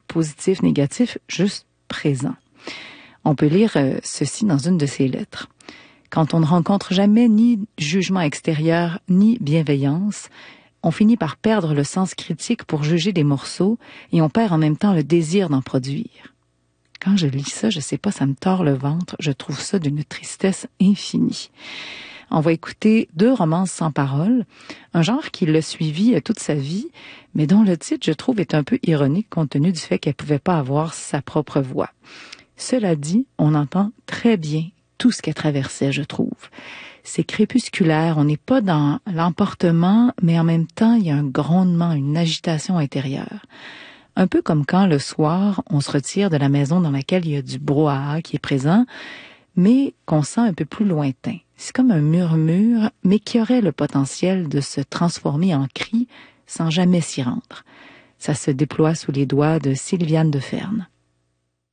positif, négatif, juste présent. On peut lire ceci dans une de ses lettres. Quand on ne rencontre jamais ni jugement extérieur ni bienveillance, on finit par perdre le sens critique pour juger des morceaux et on perd en même temps le désir d'en produire. Quand je lis ça, je sais pas, ça me tord le ventre, je trouve ça d'une tristesse infinie. On va écouter 2 romances sans paroles, un genre qui l'a suivi toute sa vie, mais dont le titre, je trouve, est un peu ironique compte tenu du fait qu'elle pouvait pas avoir sa propre voix. Cela dit, on entend très bien tout ce qu'elle traversait, je trouve. C'est crépusculaire, on n'est pas dans l'emportement, mais en même temps, il y a un grondement, une agitation intérieure. Un peu comme quand, le soir, on se retire de la maison dans laquelle il y a du brouhaha qui est présent, mais qu'on sent un peu plus lointain. C'est comme un murmure, mais qui aurait le potentiel de se transformer en cri sans jamais s'y rendre. Ça se déploie sous les doigts de Sylviane Deferne.